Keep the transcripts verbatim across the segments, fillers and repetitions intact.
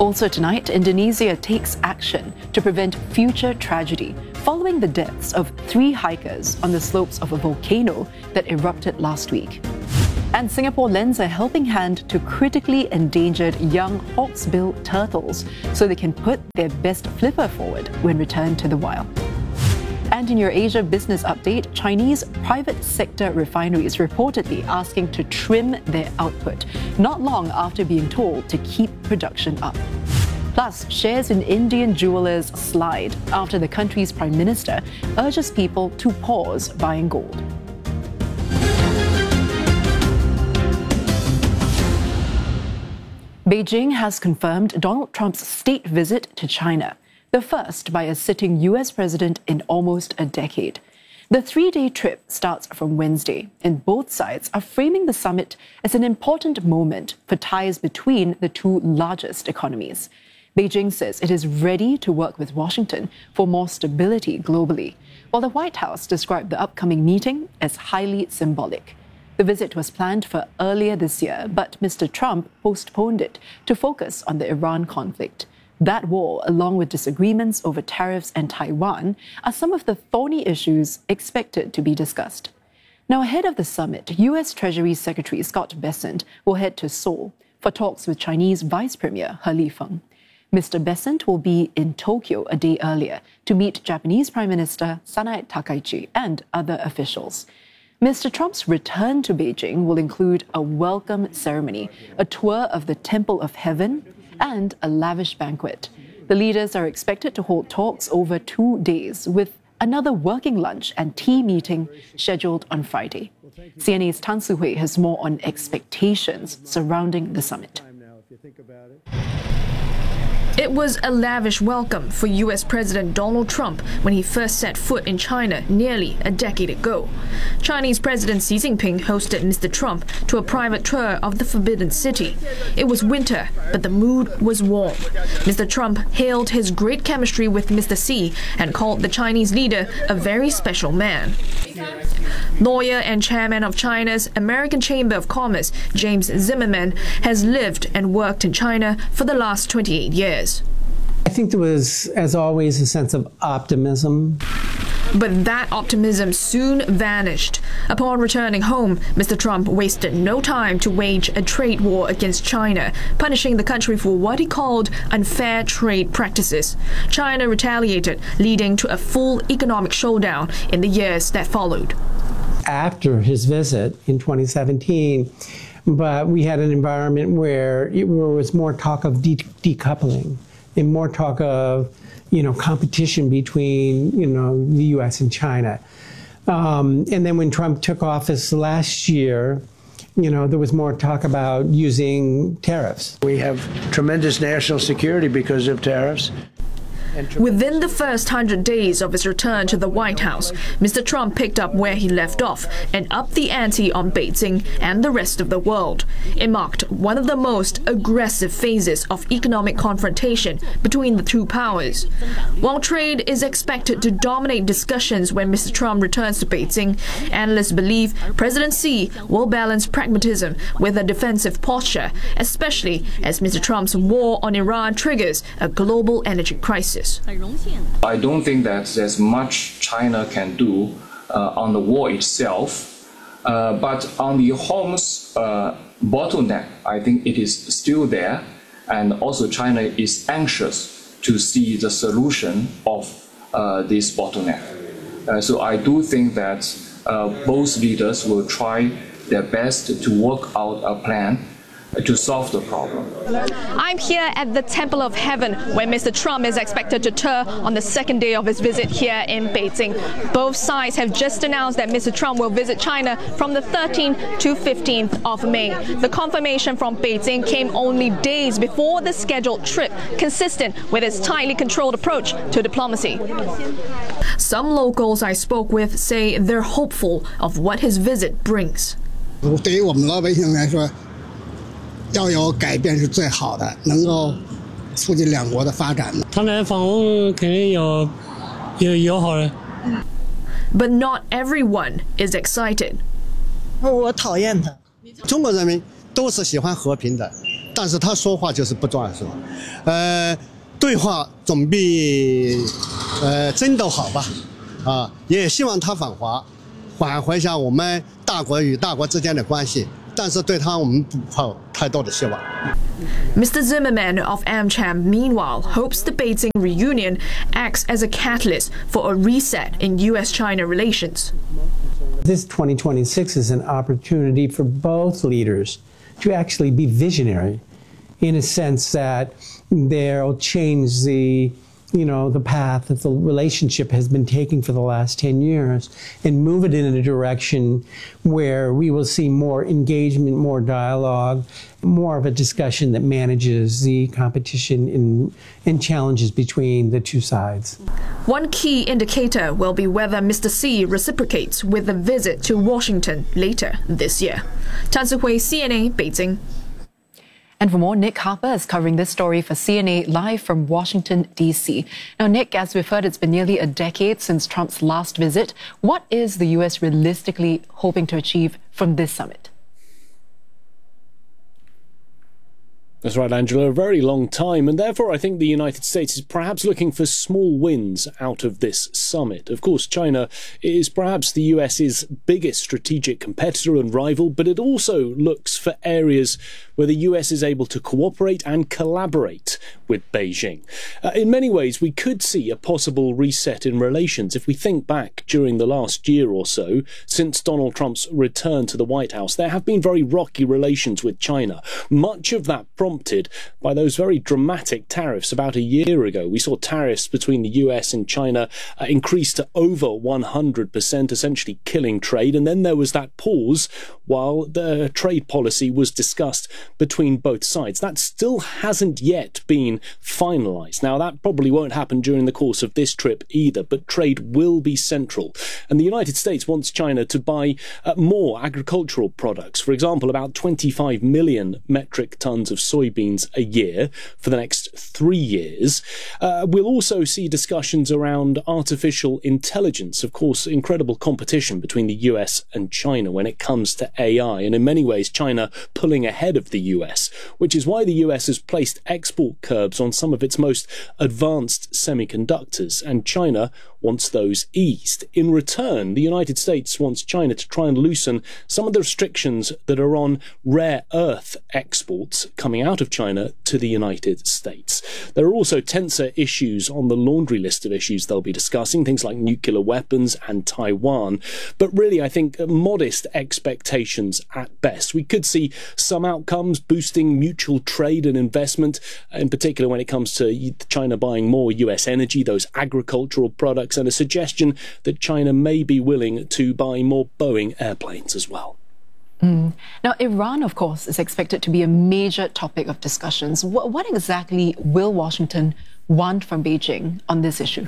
Also tonight, Indonesia takes action to prevent future tragedy following the deaths of three hikers on the slopes of a volcano that erupted last week. And Singapore lends a helping hand to critically endangered young hawksbill turtles so they can put their best flipper forward when returned to the wild. And in your Asia business update, Chinese private sector refineries reportedly asking to trim their output, not long after being told to keep production up. Plus, shares in Indian jewelers slide after the country's prime minister urges people to pause buying gold. Beijing has confirmed Donald Trump's state visit to China, the first by a sitting U S president in almost a decade. The three-day trip starts from Wednesday, and both sides are framing the summit as an important moment for ties between the two largest economies. Beijing says it is ready to work with Washington for more stability globally, while the White House described the upcoming meeting as highly symbolic. The visit was planned for earlier this year, but Mister Trump postponed it to focus on the Iran conflict. That war, along with disagreements over tariffs and Taiwan, are some of the thorny issues expected to be discussed. Now, ahead of the summit, U S Treasury Secretary Scott Bessent will head to Seoul for talks with Chinese Vice Premier He Lifeng. Mister Bessent will be in Tokyo a day earlier to meet Japanese Prime Minister Sanae Takaichi and other officials. Mister Trump's return to Beijing will include a welcome ceremony, a tour of the Temple of Heaven, and a lavish banquet. The leaders are expected to hold talks over two days, with another working lunch and tea meeting scheduled on Friday. C N A's Tan Su-hui has more on expectations surrounding the summit. It was a lavish welcome for U S President Donald Trump when he first set foot in China nearly a decade ago. Chinese President Xi Jinping hosted Mister Trump to a private tour of the Forbidden City. It was winter, but the mood was warm. Mister Trump hailed his great chemistry with Mister Xi and called the Chinese leader a very special man. Lawyer and chairman of China's American Chamber of Commerce, James Zimmerman, has lived and worked in China for the last twenty-eight years. I think there was, as always, a sense of optimism. But that optimism soon vanished. Upon returning home, Mister Trump wasted no time to wage a trade war against China, punishing the country for what he called unfair trade practices. China retaliated, leading to a full economic showdown in the years that followed. After his visit in twenty seventeen, but we had an environment where it was more talk of de- decoupling and more talk of, you know, competition between, you know, the U S and China. Um, and then when Trump took office last year, you know, there was more talk about using tariffs. We have tremendous national security because of tariffs. Within the first hundred days of his return to the White House, Mister Trump picked up where he left off and upped the ante on Beijing and the rest of the world. It marked one of the most aggressive phases of economic confrontation between the two powers. While trade is expected to dominate discussions when Mister Trump returns to Beijing, analysts believe President Xi will balance pragmatism with a defensive posture, especially as Mister Trump's war on Iran triggers a global energy crisis. I don't think that there's much China can do uh, on the war itself, uh, but on the Hormuz uh, bottleneck, I think it is still there, and also China is anxious to see the solution of uh, this bottleneck. Uh, so I do think that uh, both leaders will try their best to work out a plan to solve the problem. I'm here at the Temple of Heaven, where Mister Trump is expected to tour on the second day of his visit here in Beijing. Both sides have just announced that Mister Trump will visit China from the thirteenth to fifteenth of May. The confirmation from Beijing came only days before the scheduled trip, consistent with its tightly controlled approach to diplomacy. Some locals I spoke with say they're hopeful of what his visit brings. 对于我们老百姓来说，要有改变是最好的，能够促进两国的发展。 他来访问肯定有有友好的。 But not everyone is excited. 我讨厌他。中国人民都是喜欢和平的， 但是他说话就是不转说，呃，对话总比呃争斗好吧，啊，也希望他访华，挽回一下我们大国与大国之间的关系。但是对他我们不抱太多的希望。 Mister Zimmerman of AmCham, meanwhile, hopes the Beijing reunion acts as a catalyst for a reset in U S China relations. This twenty twenty-six is an opportunity for both leaders to actually be visionary, in a sense that they'll change the, you know, the path that the relationship has been taking for the last ten years and move it in a direction where we will see more engagement, more dialogue, more of a discussion that manages the competition and, and challenges between the two sides. One key indicator will be whether Mister Xi reciprocates with a visit to Washington later this year. Tan Si-hui, C N A, Beijing. And for more, Nick Harper is covering this story for C N A live from Washington, D C. Now, Nick, as we've heard, it's been nearly a decade since Trump's last visit. What is the U S realistically hoping to achieve from this summit? That's right, Angela, a very long time, and therefore I think the United States is perhaps looking for small wins out of this summit. Of course, China is perhaps the US's biggest strategic competitor and rival, but it also looks for areas where the U S is able to cooperate and collaborate with Beijing. Uh, in many ways, we could see a possible reset in relations if we think back during the last year or so. Since Donald Trump's return to the White House, there have been very rocky relations with China. Much of that prompted by those very dramatic tariffs about a year ago. We saw tariffs between the U S and China uh, increase to over one hundred percent, essentially killing trade. And then there was that pause while the trade policy was discussed between both sides. That still hasn't yet been finalised. Now, that probably won't happen during the course of this trip either, but trade will be central. And the United States wants China to buy uh, more agricultural products. For example, about twenty-five million metric tons of soybeans a year for the next three years. Uh, we'll also see discussions around artificial intelligence. Of course, incredible competition between the U S and China when it comes to A I, and in many ways China pulling ahead of the U S, which is why the U S has placed export curbs on some of its most advanced semiconductors, and China wants those eased. In return, the United States wants China to try and loosen some of the restrictions that are on rare earth exports coming out of China to the United States. There are also tenser issues on the laundry list of issues they'll be discussing, things like nuclear weapons and Taiwan. But really, I think modest expectations at best. We could see some outcomes boosting mutual trade and investment, in particular when it comes to China buying more U S energy, those agricultural products, and a suggestion that China may be willing to buy more Boeing airplanes as well. Mm. Now, Iran, of course, is expected to be a major topic of discussions. What, what exactly will Washington want from Beijing on this issue?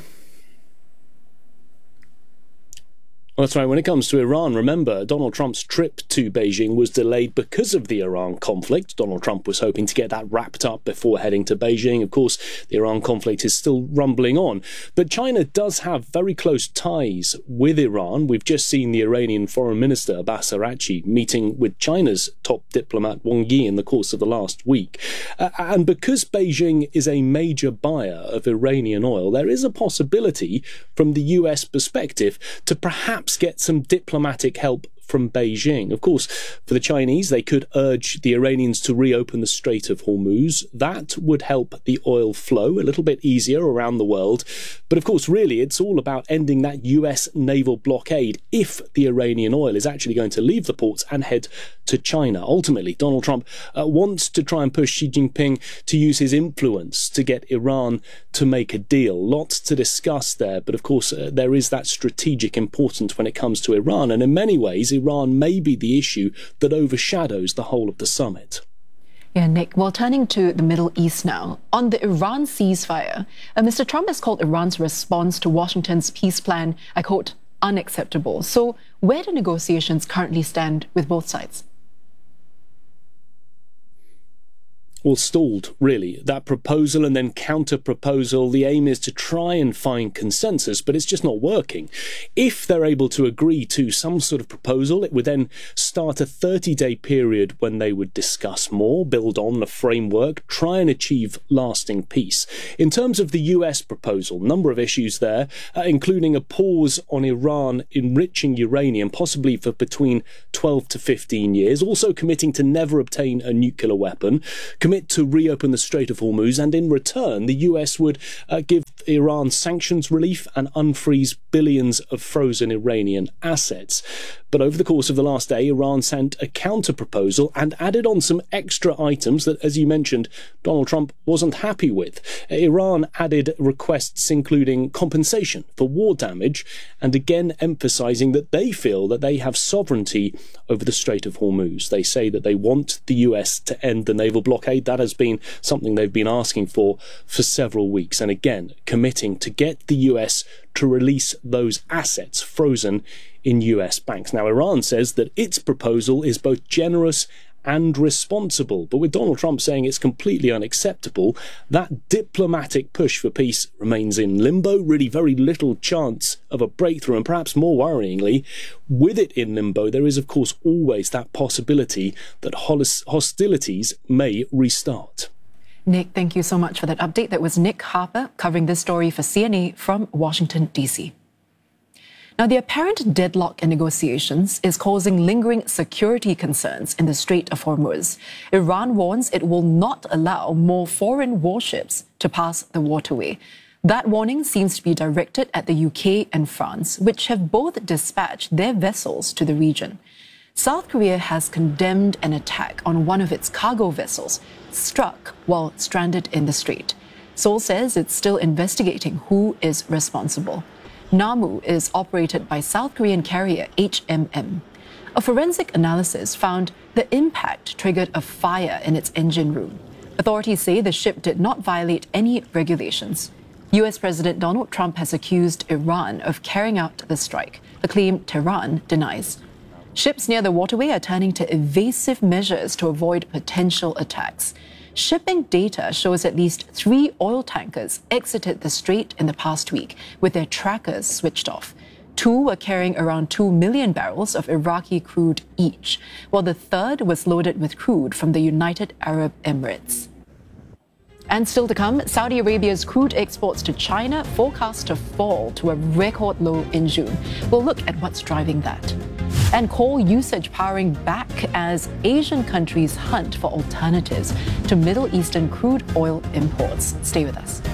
Well, that's right. When it comes to Iran, remember, Donald Trump's trip to Beijing was delayed because of the Iran conflict. Donald Trump was hoping to get that wrapped up before heading to Beijing. Of course, the Iran conflict is still rumbling on. But China does have very close ties with Iran. We've just seen the Iranian Foreign Minister, Abbas Araghchi, meeting with China's top diplomat, Wang Yi, in the course of the last week. Uh, and because Beijing is a major buyer of Iranian oil, there is a possibility, from the U S perspective, to perhaps get some diplomatic help from Beijing. Of course, for the Chinese, they could urge the Iranians to reopen the Strait of Hormuz. That would help the oil flow a little bit easier around the world. But of course, really, it's all about ending that U S naval blockade if the Iranian oil is actually going to leave the ports and head to China. Ultimately, Donald Trump uh, wants to try and push Xi Jinping to use his influence to get Iran to make a deal. Lots to discuss there, but of course, uh, there is that strategic importance when it comes to Iran. And in many ways, Iran may be the issue that overshadows the whole of the summit. Yeah, Nick, well, turning to the Middle East now. On the Iran ceasefire, uh, Mister Trump has called Iran's response to Washington's peace plan, I quote, unacceptable. So where do negotiations currently stand with both sides? well, stalled, really. That proposal and then counter-proposal, the aim is to try and find consensus, but it's just not working. If they're able to agree to some sort of proposal, it would then start a thirty-day period when they would discuss more, build on the framework, try and achieve lasting peace. In terms of the U S proposal, number of issues there, uh, including a pause on Iran enriching uranium, possibly for between twelve to fifteen years, also committing to never obtain a nuclear weapon, commit to reopen the Strait of Hormuz, and in return the U S would uh, give Iran sanctions relief and unfreeze billions of frozen Iranian assets. But over the course of the last day, Iran sent a counter-proposal and added on some extra items that, as you mentioned, Donald Trump wasn't happy with. Iran added requests including compensation for war damage and again emphasizing that they feel that they have sovereignty over the Strait of Hormuz. They say that they want the U S to end the naval blockade. That has been something they've been asking for for several weeks. And again, committing to get the U S to release those assets frozen in U S banks. Now, Iran says that its proposal is both generous and responsible, but with Donald Trump saying it's completely unacceptable, that diplomatic push for peace remains in limbo. Really very little chance of a breakthrough, and perhaps more worryingly, with it in limbo, there is of course always that possibility that hostilities may restart. Nick, thank you so much for that update. That was Nick Harper covering this story for C N A from Washington, D C. Now, the apparent deadlock in negotiations is causing lingering security concerns in the Strait of Hormuz. Iran warns it will not allow more foreign warships to pass the waterway. That warning seems to be directed at the U K and France, which have both dispatched their vessels to the region. South Korea has condemned an attack on one of its cargo vessels, struck while stranded in the strait. Seoul says it's still investigating who is responsible. Namu is operated by South Korean carrier H M M. A forensic analysis found the impact triggered a fire in its engine room. Authorities say the ship did not violate any regulations. U S President Donald Trump has accused Iran of carrying out the strike, a claim Tehran denies. Ships near the waterway are turning to evasive measures to avoid potential attacks. Shipping data shows at least three oil tankers exited the strait in the past week with their trackers switched off. Two were carrying around two million barrels of Iraqi crude each, while the third was loaded with crude from the United Arab Emirates. And still to come, Saudi Arabia's crude exports to China forecast to fall to a record low in June. We'll look at what's driving that. And coal usage powering back as Asian countries hunt for alternatives to Middle Eastern crude oil imports. Stay with us.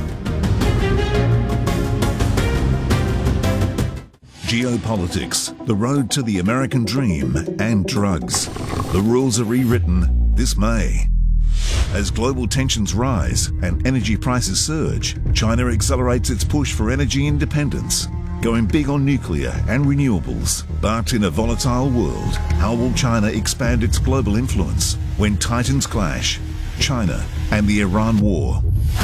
Geopolitics, the road to the American dream, and drugs. The rules are rewritten this May. As global tensions rise and energy prices surge, China accelerates its push for energy independence, going big on nuclear and renewables. But in a volatile world, how will China expand its global influence when titans clash? China and the Iran war.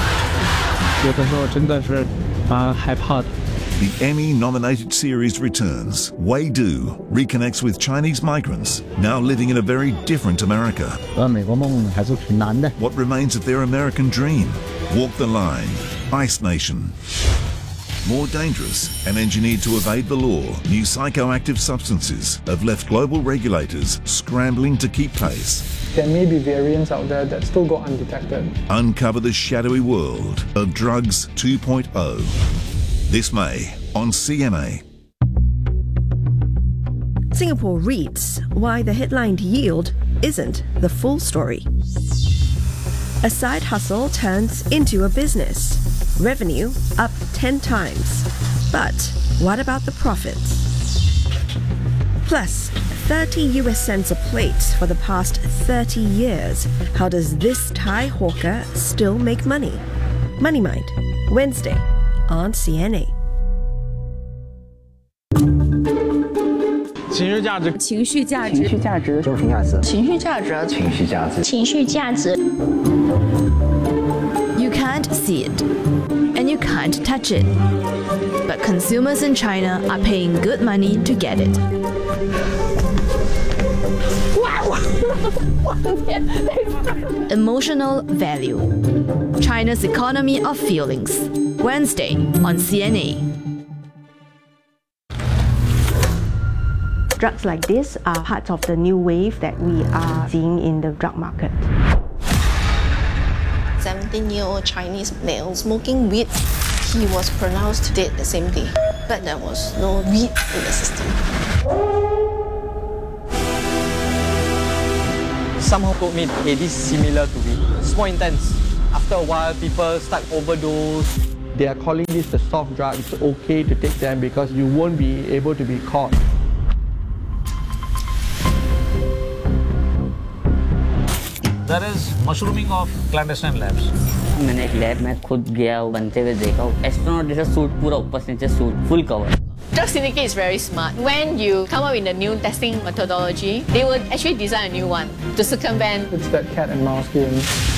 The Emmy-nominated series returns. Wei Du reconnects with Chinese migrants now living in a very different America. What remains of their American dream? Walk the line. Ice Nation. More dangerous and engineered to evade the law, new psychoactive substances have left global regulators scrambling to keep pace. There may be variants out there that still go undetected. Uncover the shadowy world of Drugs two point oh. This May on C M A. Singapore reads why the headline yield isn't the full story. A side hustle turns into a business. Revenue up ten times. But what about the profits? Plus, thirty U S cents a plate for the past thirty years. How does this Thai hawker still make money? Money Mind, Wednesday on C N A. 情绪价值， 情绪价值， 情绪价值， 情绪价值， 情绪价值，情绪价值， 情绪价值。You can't see it, and you can't touch it, but consumers in China are paying good money to get it. 哇哇！我的天，那 Emotional value. China's economy of feelings. Wednesday on C N A. Drugs like this are part of the new wave that we are seeing in the drug market. seventeen-year-old Chinese male smoking weed. He was pronounced dead the same day, but there was no weed in the system. Somehow told me, hey, this is similar to weed. It's more intense. After a while, people start overdose. They are calling this the soft drug. It's okay to take them because you won't be able to be caught. There is mushrooming of clandestine labs. मैंने एक lab में खुद गया बनते हुए देखा astronaut जैसा suit पूरा ऊपर से नीचे suit full cover. Drug syndicate is very smart. When you come up with a new testing methodology, they would actually design a new one to circumvent. It's that cat and mouse game.